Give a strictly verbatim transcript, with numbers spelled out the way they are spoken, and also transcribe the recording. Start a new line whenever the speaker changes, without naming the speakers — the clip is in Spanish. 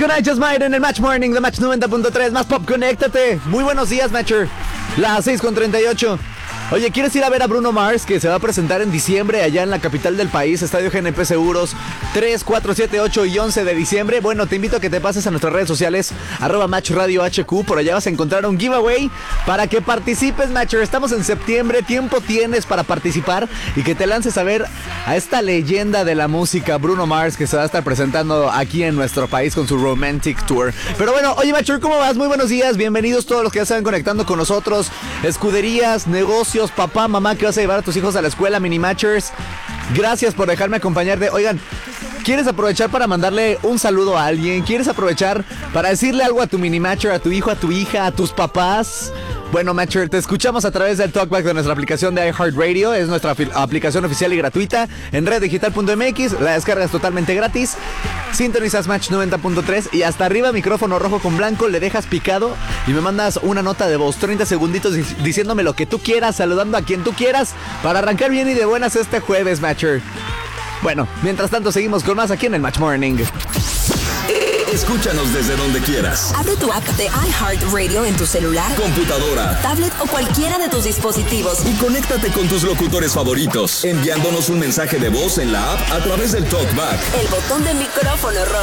con I Just Might en el Match Morning de Match noventa punto tres. Más pop, conéctate. Muy buenos días, Matcher. Las seis con treinta y ocho. Oye, ¿quieres ir a ver a Bruno Mars, que se va a presentar en diciembre allá en la capital del país, Estadio G N P Seguros, tres, cuatro, siete, ocho y once de diciembre? Bueno, te invito a que te pases a nuestras redes sociales, arroba Match Radio H Q. Por allá vas a encontrar un giveaway para que participes, Matcher. Estamos en septiembre, tiempo tienes para participar y que te lances a ver a esta leyenda de la música, Bruno Mars, que se va a estar presentando aquí en nuestro país con su Romantic Tour. Pero bueno, oye, Matcher, ¿cómo vas? Muy buenos días, bienvenidos todos los que ya se van conectando con nosotros. Escuderías, negocios, papá, mamá, que vas a llevar a tus hijos a la escuela, mini Matchers. Gracias por dejarme acompañarte. Oigan, ¿quieres aprovechar para mandarle un saludo a alguien? ¿Quieres aprovechar para decirle algo a tu mini Matcher, a tu hijo, a tu hija, a tus papás? Bueno, Matcher, te escuchamos a través del Talkback de nuestra aplicación de iHeartRadio. Es nuestra fi- aplicación oficial y gratuita en red digital punto m x. La descargas totalmente gratis. Sintonizas Match noventa punto tres y hasta arriba, micrófono rojo con blanco, le dejas picado y me mandas una nota de voz, treinta segunditos diciéndome lo que tú quieras, saludando a quien tú quieras, para arrancar bien y de buenas este jueves, Matcher. Bueno, mientras tanto seguimos con más aquí en el Match Morning.
Escúchanos desde donde quieras.
Abre tu app de iHeartRadio en tu celular,
computadora,
tablet o cualquiera de tus dispositivos
y conéctate con tus locutores favoritos, enviándonos un mensaje de voz en la app a través del Talkback.
El botón de micrófono rojo.